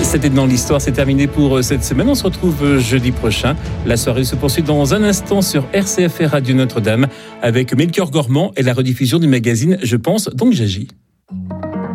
C'était dans l'histoire, c'est terminé pour cette semaine. On se retrouve jeudi prochain. La soirée se poursuit dans un instant sur RCF Radio Notre-Dame avec Melchior Gormand et la rediffusion du magazine Je pense donc j'agis.